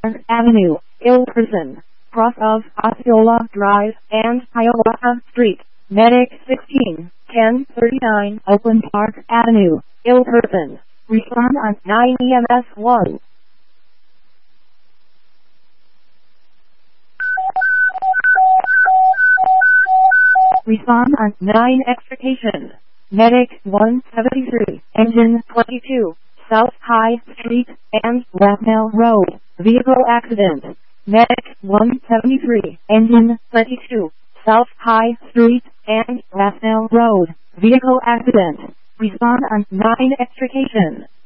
Avenue, ill person, cross of Osceola Drive and Hiawatha Street. Medic 16, 1039 Oakland Park Avenue, ill person. Respond on 9 EMS 1. Respond on 9 extrication. Medic 173, engine 22, South High Street and Rathmel Road, vehicle accident. Medic 173, engine 22, South High Street and Rathmel Road, vehicle accident. Respond on 9 extrication.